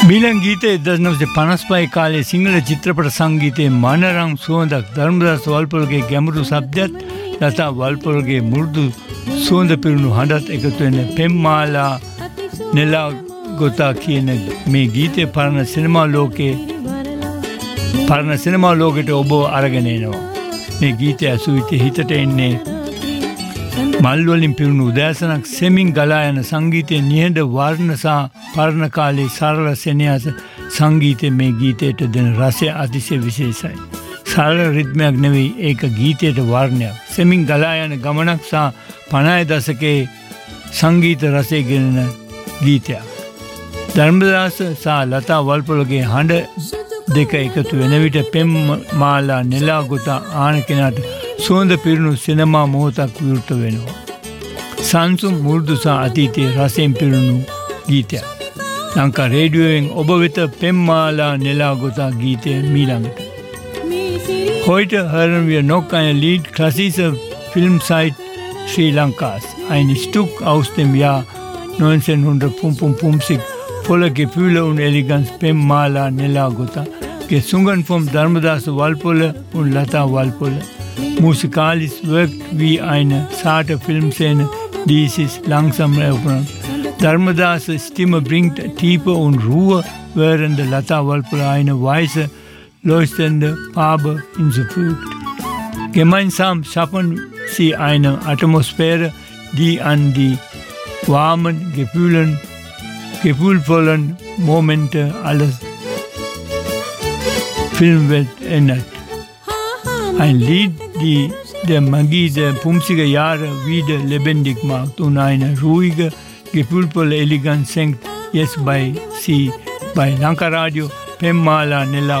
මීළඟ ගීතය 1955 කාලේ සිංහල චිත්‍රපට සංගීතයේ මනරම් සුවඳක් ධර්මදාස වල්පොලගේ ගැඹුරු ශබ්දයත් ලතා වල්පොලගේ මෘදු සුවඳ පිරුණු හඬත් එකතු වෙන පෙම්මාලා නෙලා ගොතා කියන මේ ගීතය පරණ සිනමා ලෝකෙට ඔබ අරගෙන එනවා. මේ ගීතය ඇසුවිට හිතට එන්නේ මල් වලින් පිරුණු උදෑසනක් සෙමින් ගලා යන සංගීතයේ නිහඬ වර්ණ සහ පරණ කාලයේ සරල සෙනෙහස සංගීතයේ මේ ගීතයට දෙන රසය අතිශය විශේෂයි. සරල රිද්මයක් නෙවෙයි ඒක ගීතයට වර්ණයක්. සෙමින් ගලා යන ගමනක් සහ 50 දශකයේ සංගීත රසය ගෙනන ගීතයක්. ධර්මදාස සහ ලතා වල්පොලගේ හඬ දෙක එකතු වෙන විට පෙම්මාලා නෙලා ගොතා ආන කෙනාට සුවඳ පිරුණු සිනමා මොහොතක් විවෘත වෙනවා. සංසුම් මුරුදු සහ අතීතයේ රසයෙන් පිරුණු ගීතයක්. ලංකා රේඩියෝයෙන් ඔබ වෙත පෙම්මාලා නෙලා ගොතා ගීතය මීළඟට. Heute hören wir noch ein Lied klassischer Filmzeit Sri Lankas. Ein Stück aus dem Jahr 1955 voller Gefühle und Eleganz Pemmala Nella Gota, gesungen vom Dharmadas Walpole und Lata Walpole. Musikalisch wirkt wie eine zarte Filmszene, die sich langsam eröffnet. Dharmadas' Stimme bringt Tiefe und Ruhe, während Lata Walpole eine weiße, leuchtende Farbe hinzufügt. Gemeinsam schaffen sie eine Atmosphäre, die an die warmen, gefühlvollen Momente alles Filmwelt erinnert. Ein Lied, die der Magie der 50er Jahre wieder lebendig macht und eine ruhige, gefühlvolle Eleganz senkt jetzt bei Lanka Radio Pemmala Nella